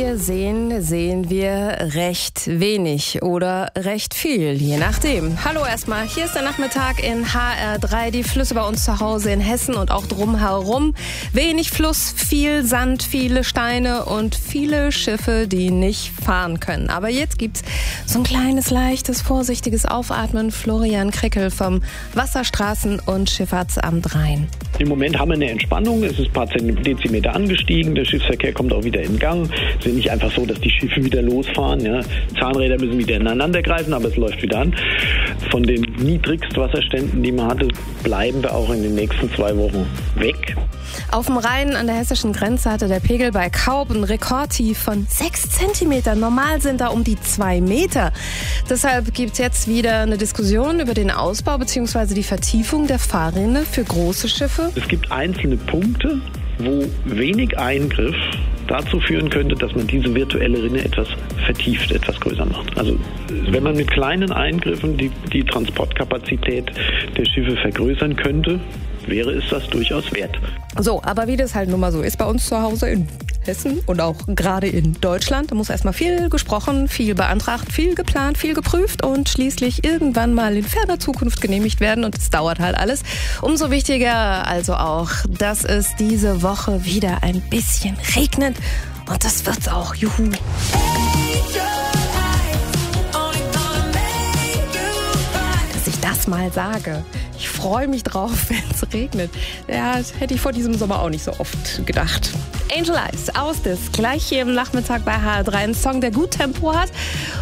wir sehen wir recht wenig oder recht viel, je nachdem. Hallo erstmal, hier ist der Nachmittag in HR3. Die Flüsse bei uns zu Hause in Hessen und auch drumherum. Wenig Fluss, viel Sand, viele Steine und viele Schiffe, die nicht fahren können. Aber jetzt gibt's so ein kleines, leichtes, vorsichtiges Aufatmen. Florian Krickel vom Wasserstraßen- und Schifffahrtsamt Rhein. Im Moment haben wir eine Entspannung. Es ist ein paar Dezimeter angestiegen. Der Schiffsverkehr kommt auch wieder in Gang. Es ist nicht einfach so, dass die Schiffe wieder losfahren. Ja. Zahnräder müssen wieder ineinander greifen, aber es läuft wieder an. Von den Niedrigstwasserständen, die man hatte, bleiben wir auch in den nächsten 2 Wochen weg. Auf dem Rhein an der hessischen Grenze hatte der Pegel bei Kaub ein Rekordtief von 6 Zentimetern. Normal sind da um die 2 Meter. Deshalb gibt es jetzt wieder eine Diskussion über den Ausbau bzw. die Vertiefung der Fahrrinne für große Schiffe. Es gibt einzelne Punkte, wo wenig Eingriff dazu führen könnte, dass man diese virtuelle Rinne etwas vertieft, etwas größer macht. Also wenn man mit kleinen Eingriffen die Transportkapazität der Schiffe vergrößern könnte, wäre es das durchaus wert. So, aber wie das halt nun mal so ist bei uns zu Hause in Hessen und auch gerade in Deutschland, da muss erstmal viel gesprochen, viel beantragt, viel geplant, viel geprüft und schließlich irgendwann mal in ferner Zukunft genehmigt werden und es dauert halt alles. Umso wichtiger also auch, dass es diese Woche wieder ein bisschen regnet und das wird's auch. Juhu. Dass ich das mal sage. Ich freue mich drauf, wenn es regnet. Ja, das hätte ich vor diesem Sommer auch nicht so oft gedacht. Angel Eyes, aus das gleich hier im Nachmittag bei HR3, ein Song, der gut Tempo hat.